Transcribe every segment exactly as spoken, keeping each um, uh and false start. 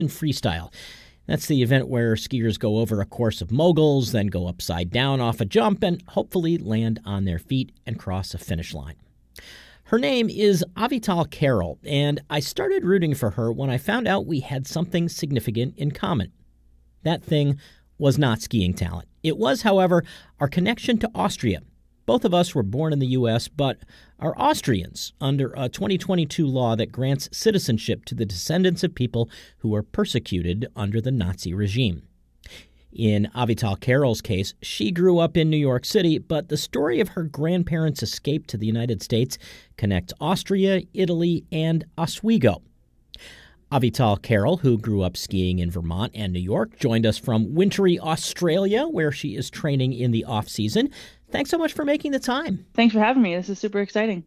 in freestyle. That's the event where skiers go over a course of moguls, then go upside down off a jump, and hopefully land on their feet and cross a finish line. Her name is Avital Carroll, and I started rooting for her when I found out we had something significant in common. That thing was not skiing talent. It was, however, our connection to Austria. Both of us were born in the U S, but are Austrians under a twenty twenty-two law that grants citizenship to the descendants of people who were persecuted under the Nazi regime. In Avital Carroll's case, she grew up in New York City, but the story of her grandparents' escape to the United States connects Austria, Italy, and Oswego. Avital Carroll, who grew up skiing in Vermont and New York, joined us from wintry Australia, where she is training in the off-season. Thanks so much for making the time. Thanks for having me. This is super exciting.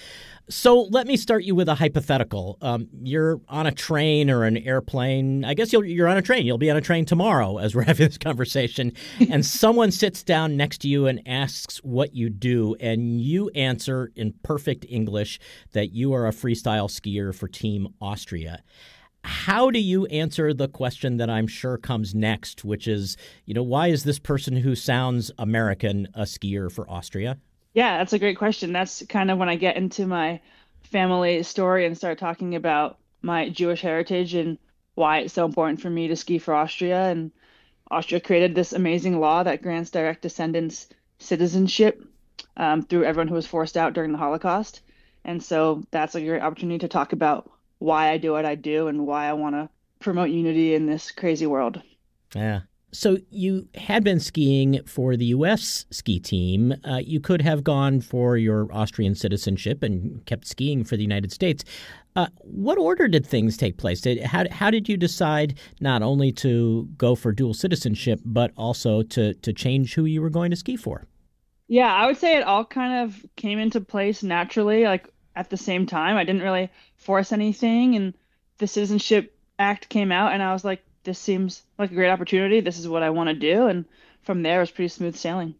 So let me start you with a hypothetical. Um, you're on a train or an airplane. I guess you'll, you're on a train. You'll be on a train tomorrow as we're having this conversation. And someone sits down next to you and asks what you do, and you answer in perfect English that you are a freestyle skier for Team Austria. How do you answer the question that I'm sure comes next, which is, you know, why is this person who sounds American a skier for Austria? Yeah, that's a great question. That's kind of when I get into my family story and start talking about my Jewish heritage and why it's so important for me to ski for Austria. And Austria created this amazing law that grants direct descendants citizenship um, through everyone who was forced out during the Holocaust. And so that's a great opportunity to talk about why I do what I do and why I want to promote unity in this crazy world. Yeah. So you had been skiing for the U S ski team. Uh, you could have gone for your Austrian citizenship and kept skiing for the United States. Uh, what order did things take place? Did, how, how did you decide not only to go for dual citizenship, but also to, to change who you were going to ski for? Yeah, I would say it all kind of came into place naturally, like at the same time. I didn't really force anything, and the Citizenship Act came out, and I was like, this seems like a great opportunity. This is what I want to do. And from there, it was pretty smooth sailing.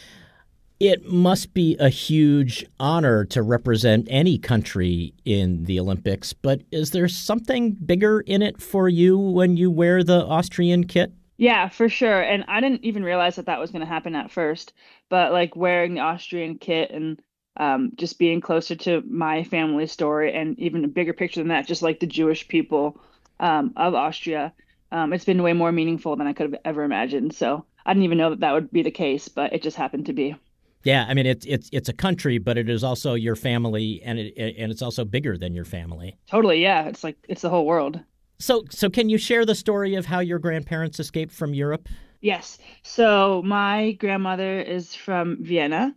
It must be a huge honor to represent any country in the Olympics, but is there something bigger in it for you when you wear the Austrian kit? Yeah, for sure. And I didn't even realize that that was going to happen at first, but like wearing the Austrian kit and um, just being closer to my family story and even a bigger picture than that, just like the Jewish people um, of Austria, um, it's been way more meaningful than I could have ever imagined. So I didn't even know that that would be the case, but it just happened to be. Yeah, I mean, it's it's it's a country, but it is also your family, and it and it's also bigger than your family. Totally, yeah. It's like it's the whole world. So, so can you share the story of how your grandparents escaped from Europe? Yes. So my grandmother is from Vienna,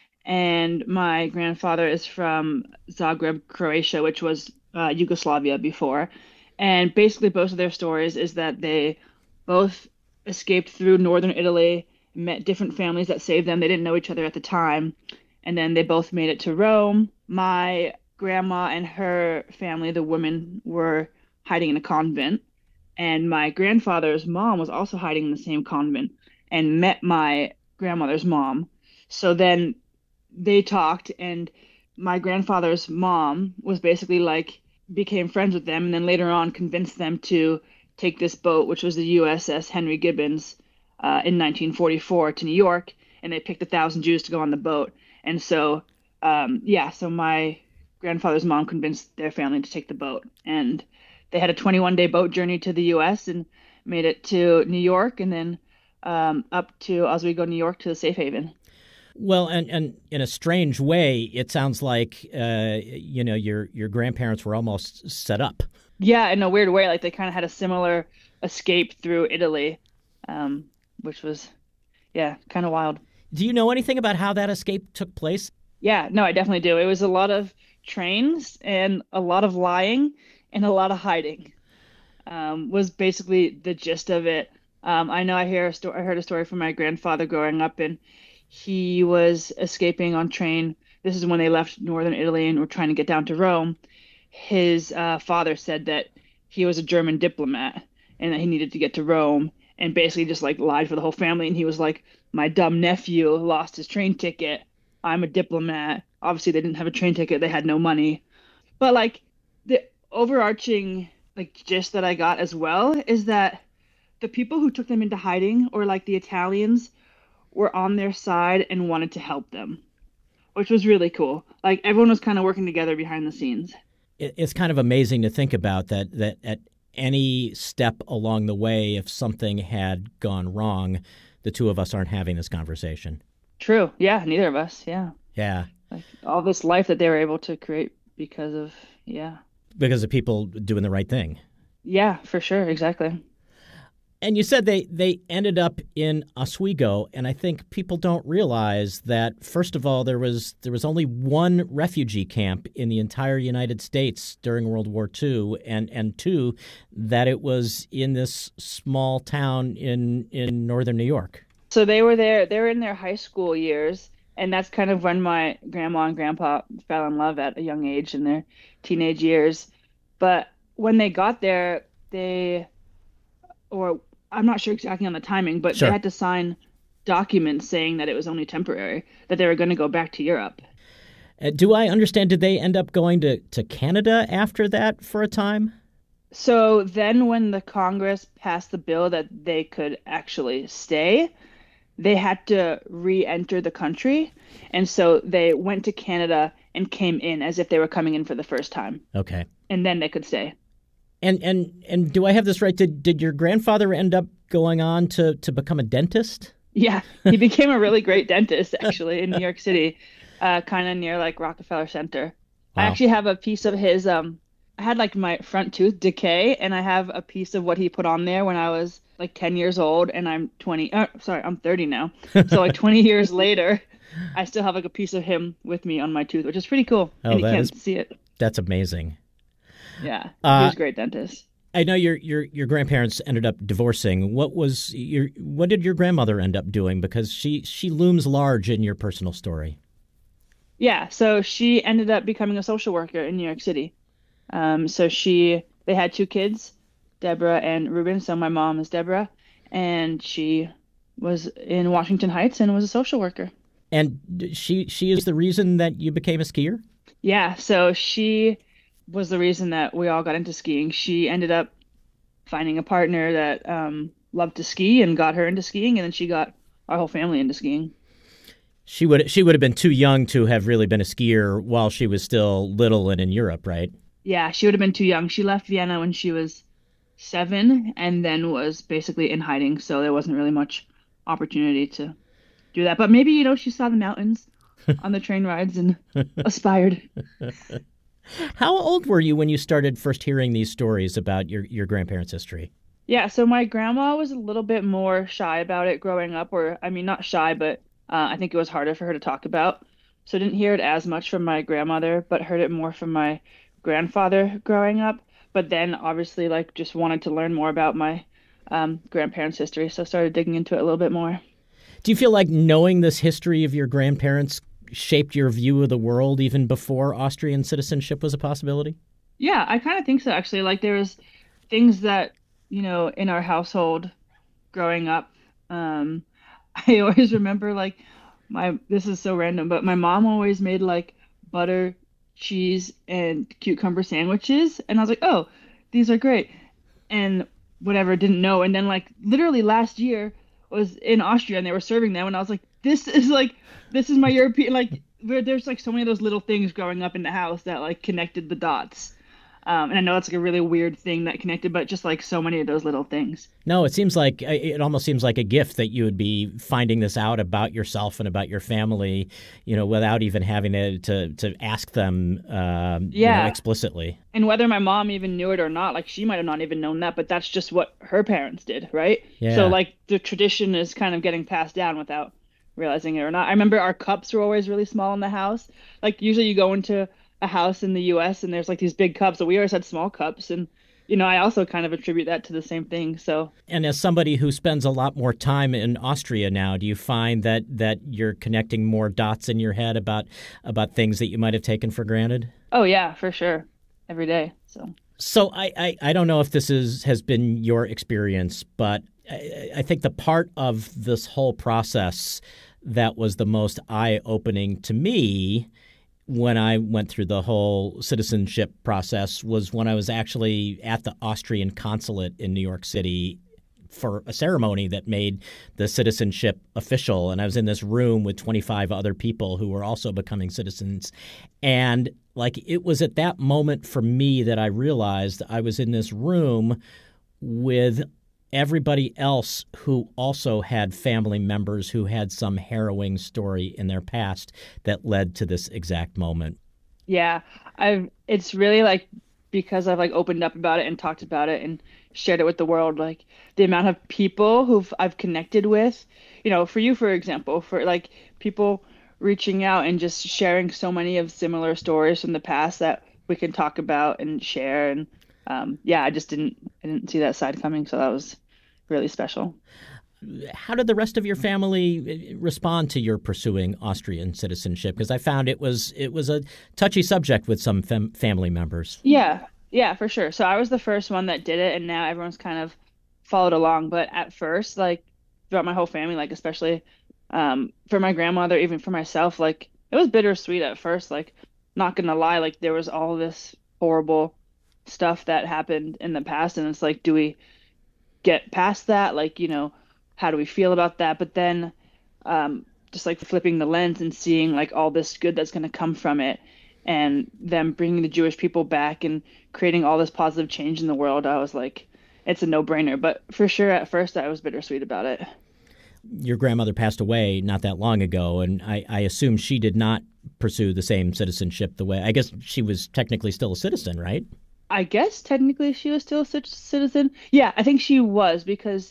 and my grandfather is from Zagreb, Croatia, which was uh, Yugoslavia before. And basically, both of their stories is that they both escaped through northern Italy, met different families that saved them. They didn't know each other at the time. And then they both made it to Rome. My grandma and her family, the women, were hiding in a convent. And my grandfather's mom was also hiding in the same convent and met my grandmother's mom. So then they talked, and my grandfather's mom was basically like, became friends with them, and then later on convinced them to take this boat, which was the U S S Henry Gibbons, uh, in nineteen forty-four to New York, and they picked a thousand Jews to go on the boat. And so, um, yeah, so my grandfather's mom convinced their family to take the boat, and they had a twenty-one day boat journey to the U S and made it to New York, and then um, up to Oswego, New York, to the safe haven. Well, and, and in a strange way, it sounds like, uh, you know, your your grandparents were almost set up. Yeah, in a weird way, like they kind of had a similar escape through Italy, um, which was, yeah, kind of wild. Do you know anything about how that escape took place? Yeah, no, I definitely do. It was a lot of trains and a lot of lying and a lot of hiding, um, was basically the gist of it. Um, I know I hear a sto- I heard a story from my grandfather growing up, and he was escaping on train. This is when they left northern Italy and were trying to get down to Rome. His uh, father said that he was a German diplomat and that he needed to get to Rome, and basically just like lied for the whole family. And he was like, my dumb nephew lost his train ticket. I'm a diplomat. Obviously, they didn't have a train ticket. They had no money. But like the overarching like gist that I got as well is that the people who took them into hiding, or like the Italians, were on their side and wanted to help them, which was really cool. Like everyone was kind of working together behind the scenes. It's kind of amazing to think about that, that at any step along the way, if something had gone wrong, the two of us aren't having this conversation. True. Yeah, neither of us. Yeah. Yeah. Like all this life that they were able to create because of, yeah. Because of people doing the right thing. Yeah, for sure. Exactly. And you said they, they ended up in Oswego, and I think people don't realize that, first of all, there was there was only one refugee camp in the entire United States during World War Two, and, and two, that it was in this small town in, in northern New York. So they were there, they were in their high school years, and that's kind of when my grandma and grandpa fell in love at a young age in their teenage years. But when they got there, they, or I'm not sure exactly on the timing, but Sure. they had to sign documents saying that it was only temporary, that they were going to go back to Europe. Uh, do I understand, did they end up going to, to Canada after that for a time? So then when the Congress passed the bill that they could actually stay, they had to re-enter the country. And so they went to Canada and came in as if they were coming in for the first time. Okay. And then they could stay. And and and do I have this right? Did did your grandfather end up going on to, to become a dentist? Yeah, he became a really great dentist, actually, in New York City, uh, kind of near like Rockefeller Center. Wow. I actually have a piece of his, um, I had like my front tooth decay, and I have a piece of what he put on there when I was like ten years old, and I'm twenty, uh, sorry, I'm thirty now. So like twenty years later, I still have like a piece of him with me on my tooth, which is pretty cool. Oh, and you that can't is- see it. That's amazing. Yeah, Uh, he was a great dentist. I know your your your grandparents ended up divorcing. What was your what did your grandmother end up doing? Because she she looms large in your personal story. Yeah, so she ended up becoming a social worker in New York City. Um, so she, they had two kids, Deborah and Ruben. So my mom is Deborah, and she was in Washington Heights and was a social worker. And she she is the reason that you became a skier? Yeah, so she was the reason that we all got into skiing. She ended up finding a partner that um, loved to ski and got her into skiing, and then she got our whole family into skiing. She would she would have been too young to have really been a skier while she was still little and in Europe, right? Yeah, she would have been too young. She left Vienna when she was seven and then was basically in hiding, so there wasn't really much opportunity to do that. But maybe, you know, she saw the mountains on the train rides and aspired. How old were you when you started first hearing these stories about your, your grandparents' history? Yeah, so my grandma was a little bit more shy about it growing up, or I mean, not shy, but uh, I think it was harder for her to talk about. So I didn't hear it as much from my grandmother, but heard it more from my grandfather growing up. But then obviously, like, just wanted to learn more about my um, grandparents' history, so started digging into it a little bit more. Do you feel like knowing this history of your grandparents shaped your view of the world even before Austrian citizenship was a possibility? Yeah, I kind of think so, actually. Like, there was things that, you know, in our household growing up, um, I always remember, like, my, this is so random, but my mom always made, like, butter, cheese, and cucumber sandwiches. And I was like, oh, these are great. And whatever, didn't know. And then, like, literally last year was in Austria and they were serving them. And I was like, this is, like, this is my European, like, where there's, like, so many of those little things growing up in the house that, like, connected the dots. Um, and I know that's like a really weird thing that connected, but just like so many of those little things. No, it seems like it almost seems like a gift that you would be finding this out about yourself and about your family, you know, without even having to to, to ask them um, Yeah. you know, explicitly. And whether my mom even knew it or not, like she might have not even known that, but that's just what her parents did, right? Yeah. So like the tradition is kind of getting passed down without realizing it or not. I remember our cups were always really small in the house. Like usually you go into a house in the U S and there's like these big cups, but we always had small cups. And, you know, I also kind of attribute that to the same thing. So, And as somebody who spends a lot more time in Austria now, do you find that, that you're connecting more dots in your head about about things that you might have taken for granted? oh yeah, for sure. Every day. So, So I, I, I don't know if this is has been your experience, but I, I think the part of this whole process that was the most eye-opening to me when I went through the whole citizenship process was when I was actually at the Austrian consulate in New York City for a ceremony that made the citizenship official. And I was in this room with twenty-five other people who were also becoming citizens. And like it was at that moment for me that I realized I was in this room with everybody else who also had family members who had some harrowing story in their past that led to this exact moment. Yeah, I've it's really like because I've like opened up about it and talked about it and shared it with the world, like the amount of people who I've connected with, you know, for you, for example, for like people reaching out and just sharing so many of similar stories from the past that we can talk about and share. And um, yeah, I just didn't I didn't see that side coming, so that was really special. How did the rest of your family respond to your pursuing Austrian citizenship? Because I found it was it was a touchy subject with some fam- family members. Yeah, yeah, for sure. So I was the first one that did it, and now everyone's kind of followed along. But at first, like throughout my whole family, like especially um, for my grandmother, even for myself, like it was bittersweet at first. Like, not gonna lie, like there was all this horrible stuff that happened in the past, and it's like, do we get past that? Like, you know, how do we feel about that? But then um, just like flipping the lens and seeing like all this good that's going to come from it and them bringing the Jewish people back and creating all this positive change in the world, I was like, it's a no-brainer. But for sure, at first, I was bittersweet about it. Your grandmother passed away not that long ago, and I, I assume she did not pursue the same citizenship the way, I guess she was technically still a citizen, right? I guess technically she was still a cit- citizen. Yeah, I think she was because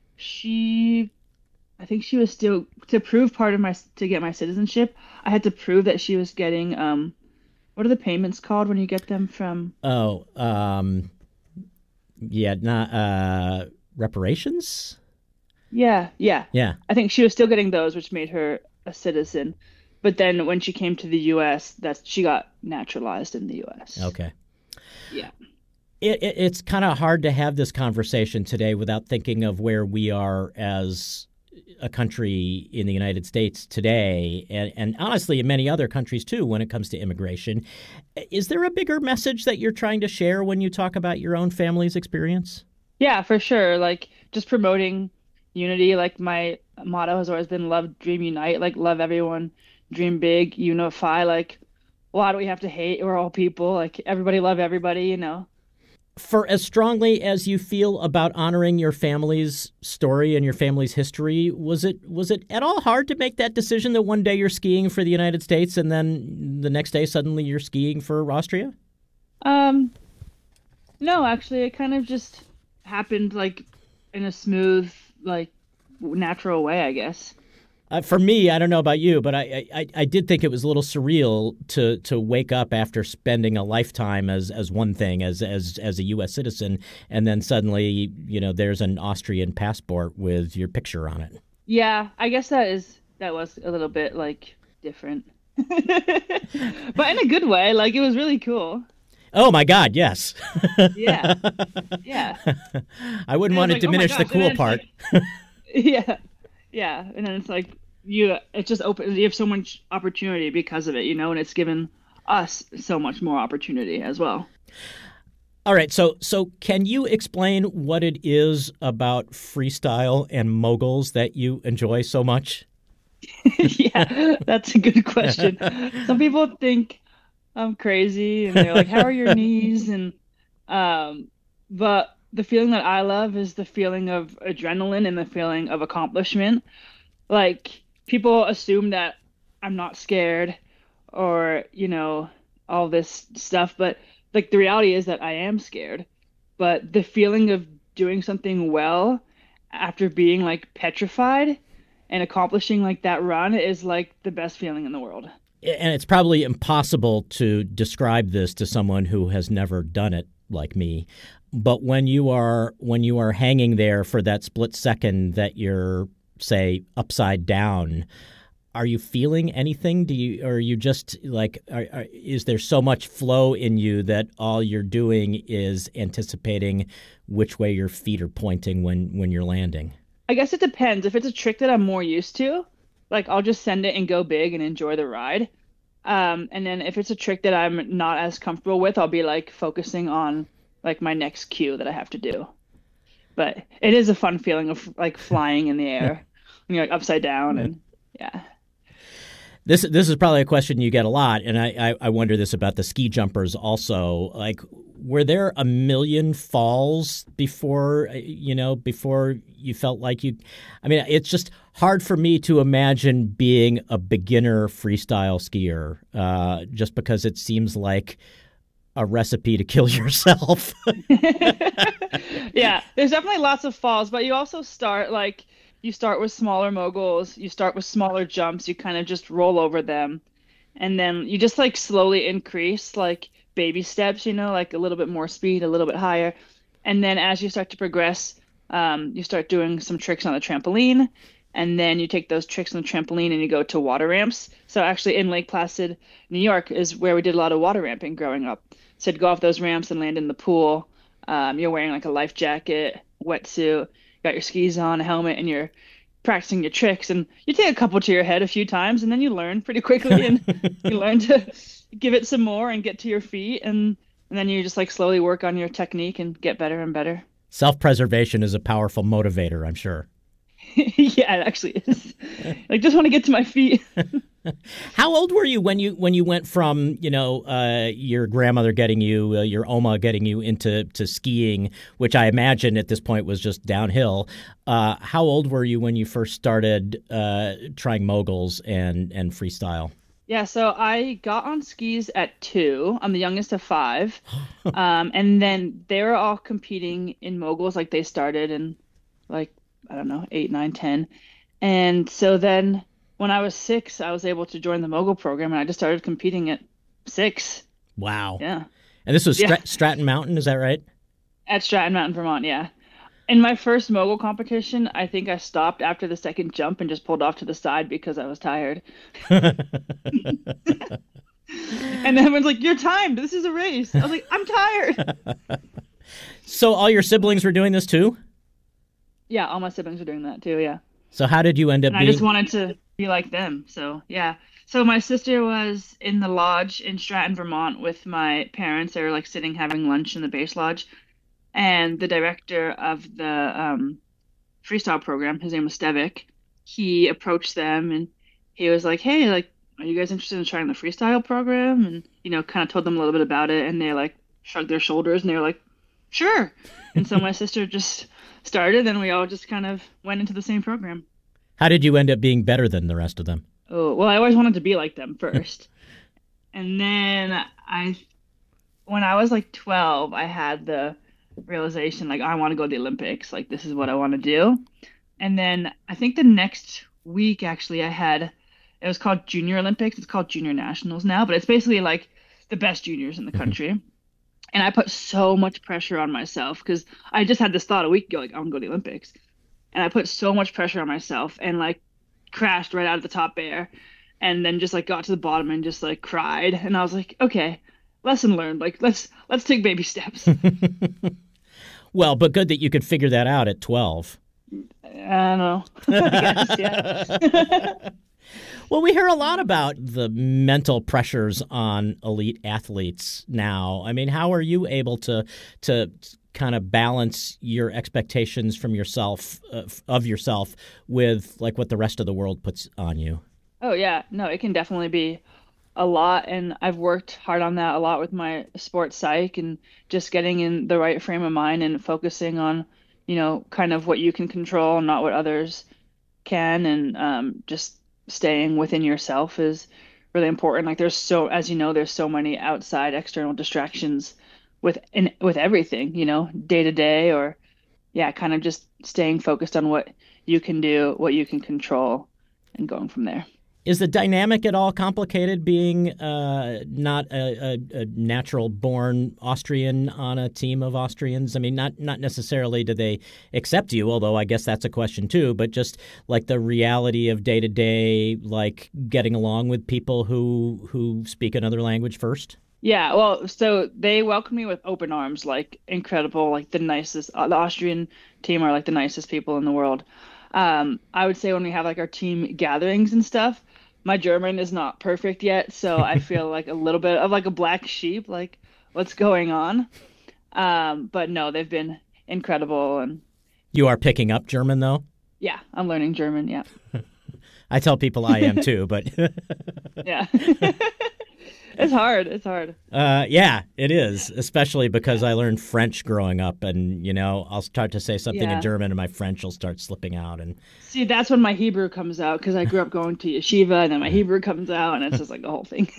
she, I think she was still, to prove part of my, to get my citizenship, I had to prove that she was getting, um, what are the payments called when you get them from? Oh, um, yeah, not, uh, reparations? Yeah, yeah. Yeah. I think she was still getting those, which made her a citizen. But then when she came to the U S, that's, she got naturalized in the U S. Okay. Yeah. It, it, it's kind of hard to have this conversation today without thinking of where we are as a country in the United States today, and, and honestly in many other countries too when it comes to immigration. Is there a bigger message that you're trying to share when you talk about your own family's experience? Yeah, for sure. Like just promoting unity. Like my motto has always been love, dream, unite. Like love everyone, dream big, unify. Like why do we have to hate? We're all people. Like everybody love everybody, you know. For as strongly as you feel about honoring your family's story and your family's history, was it was it at all hard to make that decision that one day you're skiing for the United States and then the next day suddenly you're skiing for Austria? Um, no, actually, it kind of just happened like in a smooth, like natural way, I guess. Uh, for me, I don't know about you, but I, I I did think it was a little surreal to to wake up after spending a lifetime as as one thing as as as a U S citizen, and then suddenly, you know, there's an Austrian passport with your picture on it. Yeah, I guess that is that was a little bit like different, but in a good way. Like it was really cool. Oh my God, yes. Yeah, yeah. I wouldn't want to like, oh my diminish the gosh, and cool then it's part. like- yeah, yeah, and then it's like you, it just open. You have so much opportunity because of it, you know, and it's given us so much more opportunity as well. All right, so so can you explain what it is about freestyle and moguls that you enjoy so much? Yeah, that's a good question. Some people think I'm crazy and they're like, "How are your knees?" And um, but the feeling that I love is the feeling of adrenaline and the feeling of accomplishment. Like people assume that I'm not scared or, you know, all this stuff, but like the reality is that I am scared. But the feeling of doing something well after being like petrified and accomplishing like that run is like the best feeling in the world. And it's probably impossible to describe this to someone who has never done it like me. But when you are when you are hanging there for that split second that you're, say, upside down, are you feeling anything? Do you, or are you just like, are, are, is there so much flow in you that all you're doing is anticipating which way your feet are pointing when, when you're landing? I guess it depends. If it's a trick that I'm more used to, like I'll just send it and go big and enjoy the ride. Um, and then if it's a trick that I'm not as comfortable with, I'll be like focusing on like my next cue that I have to do. But it is a fun feeling of like flying in the air when you're like upside down and yeah. This this is probably a question you get a lot, and I, I, I wonder this about the ski jumpers also. Like, were there a million falls before you know before you felt like you? I mean, it's just hard for me to imagine being a beginner freestyle skier, uh, just because it seems like a recipe to kill yourself. Yeah, there's definitely lots of falls, but you also start like you start with smaller moguls, you start with smaller jumps, you kind of just roll over them, and then you just like slowly increase like baby steps, you know, like a little bit more speed, a little bit higher. And then as you start to progress, um, you start doing some tricks on the trampoline, and then you take those tricks on the trampoline and you go to water ramps. So actually in Lake Placid, New York is where we did a lot of water ramping growing up. So to go off those ramps and land in the pool. Um, you're wearing like a life jacket, wetsuit, you got your skis on, a helmet, and you're practicing your tricks. And you take a couple to your head a few times, and then you learn pretty quickly, and you learn to give it some more and get to your feet, and and then you just like slowly work on your technique and get better and better. Self-preservation is a powerful motivator, I'm sure. Yeah, it actually is. Like, just want to get to my feet. How old were you when you when you went from you know uh, your grandmother getting you, uh, your Oma getting you into to skiing, which I imagine at this point was just downhill? Uh, how old were you when you first started uh, trying moguls and and freestyle? Yeah, so I got on skis at two. I'm the youngest of five. Um, and then they were all competing in moguls, like they started in like, I don't know, eight, nine, ten. And so then when I was six, I was able to join the mogul program and I just started competing at six. Wow. Yeah. And this was Yeah. Strat- Stratton Mountain, is that right? At Stratton Mountain, Vermont, yeah. In my first mogul competition, I think I stopped after the second jump and just pulled off to the side because I was tired. And then everyone's like, "You're timed. This is a race." I was like, "I'm tired." So all your siblings were doing this too? Yeah, all my siblings are doing that too, yeah. So how did you end up And I being? just wanted to be like them. So, yeah. So my sister was in the lodge in Stratton, Vermont with my parents. They were like sitting having lunch in the base lodge. And the director of the um, freestyle program, his name was Stevic, he approached them and he was like, "Hey, like, are you guys interested in trying the freestyle program?" And, you know, kind of told them a little bit about it. And they like shrugged their shoulders and they were like, "Sure." And so my sister just started and we all just kind of went into the same program. How did you end up being better than the rest of them? Oh, well, I always wanted to be like them first. And then I, when I was like twelve, I had the realization, like, I want to go to the Olympics. Like, this is what I want to do. And then I think the next week, actually, I had, it was called Junior Olympics. It's called Junior Nationals now, but it's basically like the best juniors in the country. And I put so much pressure on myself because I just had this thought a week ago, like, I want to go to the Olympics. And I put so much pressure on myself and like crashed right out of the top there and then just like got to the bottom and just like cried. And I was like, okay, lesson learned. Like, let's let's take baby steps. Well, but good that you could figure that out at twelve. I don't know. I guess, yeah. Well, we hear a lot about the mental pressures on elite athletes now. I mean, how are you able to to kind of balance your expectations from yourself uh, of yourself with like what the rest of the world puts on you? Oh yeah, no, it can definitely be a lot, and I've worked hard on that a lot with my sports psych and just getting in the right frame of mind and focusing on, you know, kind of what you can control, not what others can, and um, just staying within yourself is really important. Like there's so, as you know, there's so many outside external distractions with in with everything, you know, day to day, or yeah, kind of just staying focused on what you can do, what you can control, and going from there. Is the dynamic at all complicated being uh, not a, a, a natural-born Austrian on a team of Austrians? I mean, not not necessarily do they accept you, although I guess that's a question too, but just like the reality of day-to-day, like getting along with people who who speak another language first? Yeah, well, so they welcomed me with open arms, like incredible, like the nicest. Uh, the Austrian team are like the nicest people in the world. Um, I would say when we have like our team gatherings and stuff, my German is not perfect yet, so I feel like a little bit of like a black sheep, like what's going on. Um, but no, they've been incredible, and You are picking up German, though? yeah, I'm learning German. Yeah, I tell people I am too, but yeah, it's hard. It's hard. uh, yeah, it is, especially because I learned French growing up, and you know, I'll start to say something Yeah. in German, and my French will start slipping out, and See, that's when my Hebrew comes out because I grew up going to yeshiva, and then my Hebrew comes out, and it's just like the whole thing.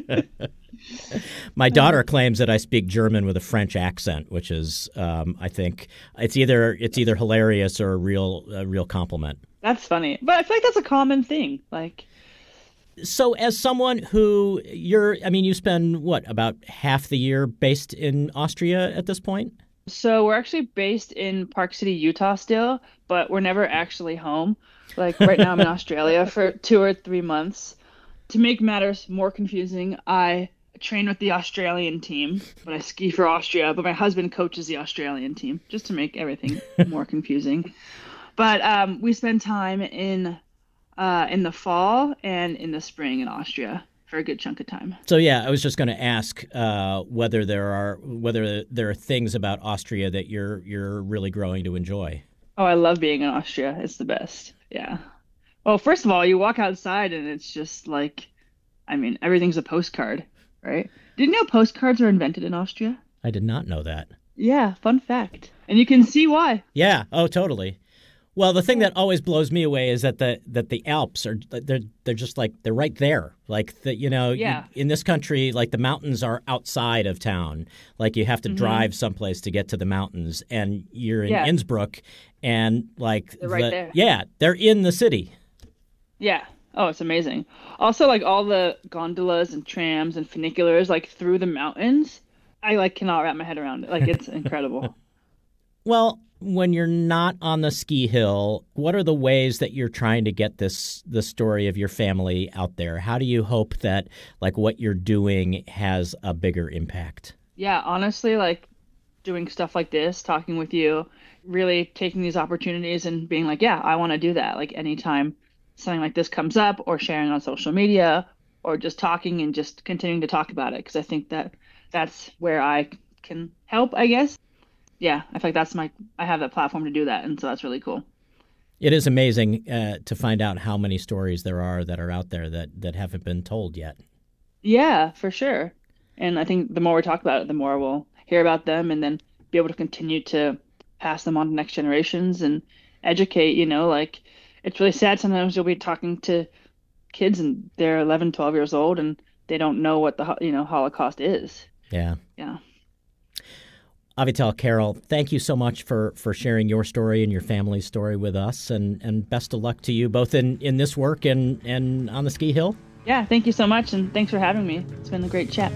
my daughter claims that I speak German with a French accent, which is, um, I think, it's either it's either hilarious or a real a real compliment. That's funny, but I feel like that's a common thing. Like, So, as someone who you're, I mean, you spend what about half the year based in Austria at this point? so we're actually based in Park City, Utah still, but we're never actually home. Like right now, I'm in Australia for two or three months. To make matters more confusing, I train with the Australian team, but I ski for Austria. But my husband coaches the Australian team, just to make everything more confusing. But um, we spend time in uh, in the fall and in the spring in Austria for a good chunk of time. So yeah, I was just going to ask uh, whether there are whether there are things about Austria that you're you're really growing to enjoy. Oh, I love being in Austria. It's the best. Yeah. Well, first of all, you walk outside and it's just like, I mean, everything's a postcard, right? Didn't you know postcards were invented in Austria? I did not know that. Yeah, fun fact. And you can see why. Yeah. Oh, totally. Well, the thing that always blows me away is that the that the Alps are they're they're just like they're right there. Like the you know Yeah. you, in this country, like the mountains are outside of town. Like you have to Mhm. drive someplace to get to the mountains, and you're in Yeah. Innsbruck, and like They're right the- there. Yeah, they're in the city. Yeah. Oh, it's amazing. Also, like all the gondolas and trams and funiculars, like through the mountains, I like cannot wrap my head around it. Like it's incredible. Well, when you're not on the ski hill, what are the ways that you're trying to get this the story of your family out there? How do you hope that like what you're doing has a bigger impact? Yeah, honestly, like doing stuff like this, talking with you, really taking these opportunities and being like, yeah, I want to do that. Like anytime something like this comes up, or sharing on social media, or just talking and just continuing to talk about it. Because I think that that's where I can help, I guess. Yeah, I feel like that's my, I have that platform to do that. And so that's really cool. It is amazing uh, to find out how many stories there are that are out there that, that haven't been told yet. Yeah, for sure. And I think the more we talk about it, the more we'll hear about them and then be able to continue to pass them on to next generations and educate, you know, like it's really sad sometimes you'll be talking to kids and they're eleven, twelve years old and they don't know what the, ho- you know, Holocaust is. Yeah. Yeah. Avital Carroll, thank you so much for, for sharing your story and your family's story with us, and, and best of luck to you both in, in this work and, and on the ski hill. Yeah, thank you so much and thanks for having me. It's been a great chat.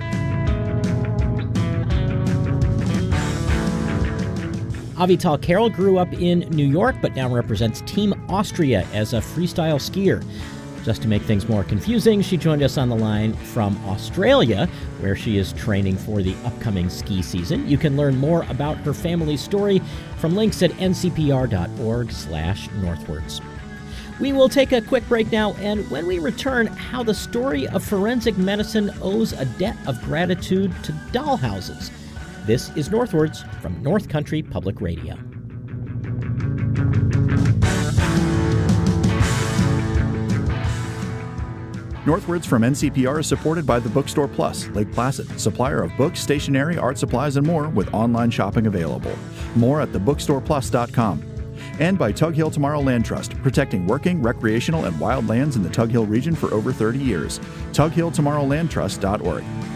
Avital Carroll grew up in New York, but now represents Team Austria as a freestyle skier. Just to make things more confusing, she joined us on the line from Australia, where she is training for the upcoming ski season. You can learn more about her family's story from links at n c p r dot org slash northwards. We will take a quick break now, and when we return, how the story of forensic medicine owes a debt of gratitude to dollhouses. This is Northwards from North Country Public Radio. Northwards from N C P R is supported by the Bookstore Plus, Lake Placid, supplier of books, stationery, art supplies, and more with online shopping available. More at the bookstore plus dot com. And by Tug Hill Tomorrow Land Trust, protecting working, recreational, and wild lands in the Tug Hill region for over thirty years. tug hill tomorrow land trust dot org.